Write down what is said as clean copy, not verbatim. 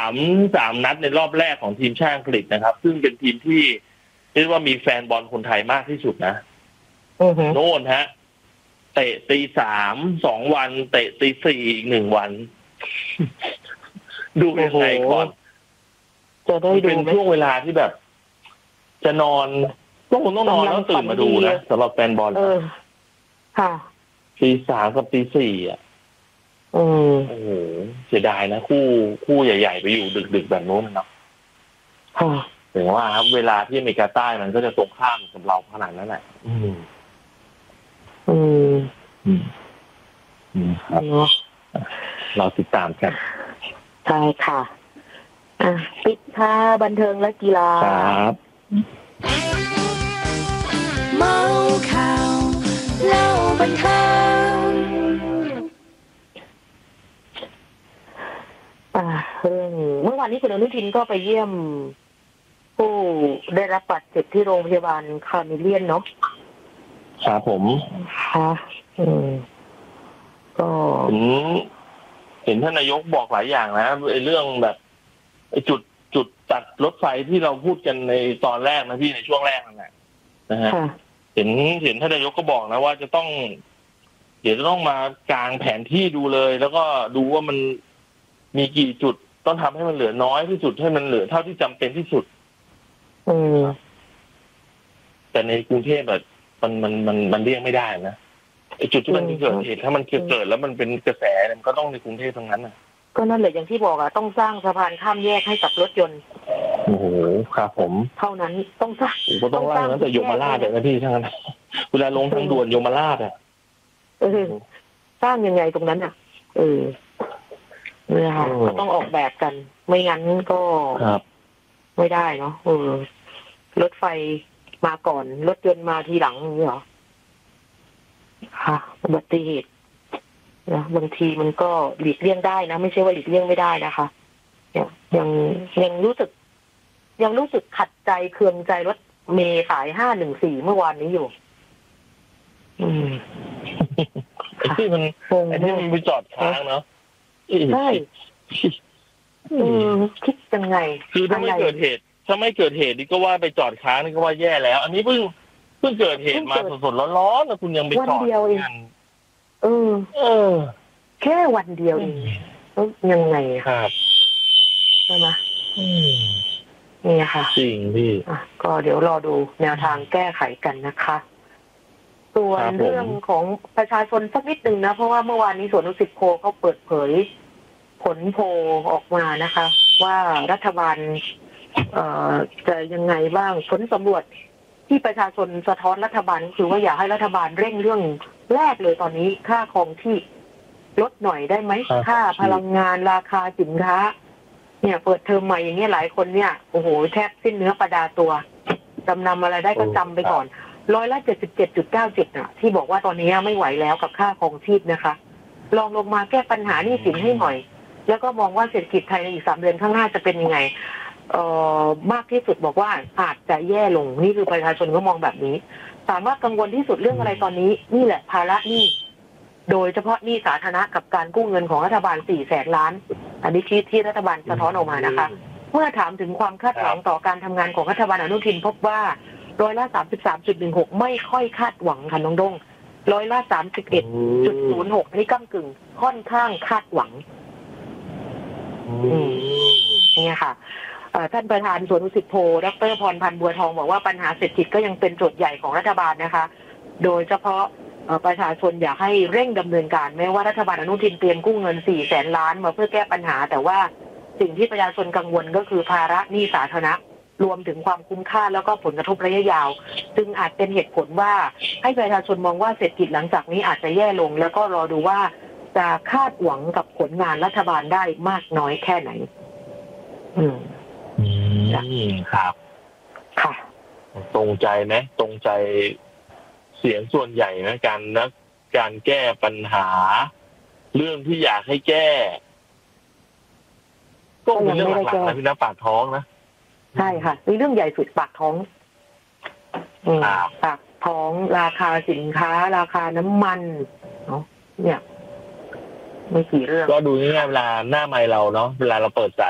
3นัดในรอบแรกของทีมชาติอังกฤษนะครับซึ่งเป็นทีมที่เรียกว่ามีแฟนบอลคนไทยมากที่สุดนะโน่นฮะเตะตี 3 2 วันเตะตี 4อีก1 วันดูยังไงก่อนจะได้ดูเป็นช่วงเวลาที่แบบจะนอนต้องนอนแล้วตื่นมาดูนะสำหรับแฟนบอลค่ะตี 3กับตี 4อ่ะโอ้โหเสียดายนะคู่ใหญ่ๆไปอยู่ดึกๆแบบโน้นเนาะถึงว่าครับเวลาที่อเมริกาใต้มันก็จะตรงข้ามกับเราขนาดนั้นแหละครับเราติดตามกันใช่ค่ะปิดท้ายบันเทิงและกีฬาครับเมาข่าวเล่าบันเทิงเรื่องเมื่อวานนี้คุณอนุทินก็ไปเยี่ยมผู้ได้รับบาดเจ็บที่โรงพยาบาลคาร์เมเลียนเนาะครับผมค่ะก็เห็นท่านนายกบอกหลายอย่างนะไอ้เรื่องแบบไอ้จุดตัดรถไฟที่เราพูดกันในตอนแรกนะพี่ในช่วงแรกนั่นแหละนะฮะเห็นท่านนายกก็บอกนะว่าเดี๋ยวจะต้องมากางแผนที่ดูเลยแล้วก็ดูว่ามันมีกี่จุดต้องทำให้มันเหลือน้อยที่สุดให้มันเหลือเท่าที่จำเป็นที่สุดแต่ในกรุงเทพแบบมันเลี่ยงไม่ได้นะไอ้จุดที่มันเกิดเหตุถ้ามันเกิดแล้วมันเป็นกระแสมันก็ต้องในกรุงเทพทั้งนั้นนะก็นั่นแหละอย่างที่บอกต้องสร้างสะพานข้ามแยกให้กับรถยนต์โอ้โหครับผมเท่านั้นต้องสร้างก็ต้องสร้างตั้งแต่ยมราชเลยนะพี่ทั้งนั้นเวลาลงทางด่วนยมราชสร้างยังไงตรงนั้นเนี่ยค่ะก็ต้องออกแบบกันไม่งั้นก็ไม่ได้เนาะรถไฟมาก่อนรถยนต์มาทีหลังนี่เหรอค่ะอุบัติเหตุนะบางทีมันก็หลีกเลี่ยงได้นะไม่ใช่ว่าหลีกเลี่ยงไม่ได้นะคะยังรู้สึกขัดใจเคืองใจรถเมล์สาย514เมื่อวานนี้อยู่ไอ้ที่มันไปจอดค้างเนาะใช่คิดยังไงคือถ้าไม่เกิดเหตุนี่ก็ว่าไปจอดค้างนี่ก็ว่าแย่แล้วอันนี้เพิ่งเกิดเหตุมาสดๆร้อนๆแล้วคุณยังไปจอดวันเดียวเองแค่วันเดียวเองแล้วยังไงครับใช่ไหมนี่ค่ะจริงพี่ก็เดี๋ยวรอดูแนวทางแก้ไขกันนะคะส่วนเรื่องของประชาชนสักนิดนึงนะเพราะว่าเมื่อวานนี้สวนดุสิตโพลเขาเปิดเผยผลโพลออกมานะคะว่ารัฐบาลจะยังไงบ้างผลสำรวจที่ประชาชนสะท้อนรัฐบาลคือว่าอยากให้รัฐบาลเร่งเรื่องแรกเลยตอนนี้ค่าครองที่ลดหน่อยได้ไหมค่าพลังงานราคาสินค้าเนี่ยเปิดเทอมใหม่อย่างเงี้ยหลายคนเนี่ยโอ้โหแทบสิ้นเนื้อประดาตัวจำนำอะไรได้ก็จำไปก่อน77.97ที่บอกว่าตอนนี้ไม่ไหวแล้วกับค่าครองชีพนะคะลองลงมาแก้ปัญหาหนี้สินให้หน่อยแล้วก็มองว่าเศรษฐกิจไทยในอีก3 เดือนข้างหน้าจะเป็นยังไงมากที่สุดบอกว่าอาจจะแย่ลงนี่คือประชาชนก็มองแบบนี้ถามว่ากังวลที่สุดเรื่องอะไรตอนนี้นี่แหละภาระหนี้โดยเฉพาะหนี้สาธารณะกับการกู้เงินของรัฐบาล400,000 ล้านอันนี้ที่รัฐบาลสะท้อนออกมานะคะเมื่อถามถึงความคาดหวังต่อการทำงานของรัฐบาลอนุทินพบว่า33.16%ไม่ค่อยคาดหวังค่ะน้องดง31.06นี่ก้ำกึ่งค่อนข้างคาดหวังนี่ค่ะท่านประธานสวนดุสิตโพดร.พรพันธ์บัวทองบอกว่าปัญหาเศรษฐกิจก็ยังเป็นโจทย์ใหญ่ของรัฐบาลนะคะโดยเฉพาะประชาชนอยากให้เร่งดำเนินการแม้ว่ารัฐบาลอนุทินเตรียมกู้เงิน400,000 ล้านมาเพื่อแก้ปัญหาแต่ว่าสิ่งที่ประชาชนกังวลก็คือภาระหนี้สาธารณะรวมถึงความคุ้มค่าแล้วก็ผลกระทบระยะยาวซึ่งอาจเป็นเหตุผลว่าให้ประชาชนมองว่าเศรษฐกิจหลังจากนี้อาจจะแย่ลงแล้วก็รอดูว่าจะคาดหวังกับผลงานรัฐบาลได้มากน้อยแค่ไหนครับค่ะตรงใจไหมตรงใจเสียงส่วนใหญ่ไหมการแก้ปัญหาเรื่องที่อยากให้แก้ก็เป็นเรื่องหลักๆนะพี่นะปากท้องนะใช่ค่ะมีเรื่องใหญ่สุดปากท้องปากท้องราคาสินค้าราคาน้ำมันเนาะเนี่ยไม่กี่เรื่องก็ดูง่ายๆเวลาหน้าไมค์เราเนาะเวลาเราเปิดสาย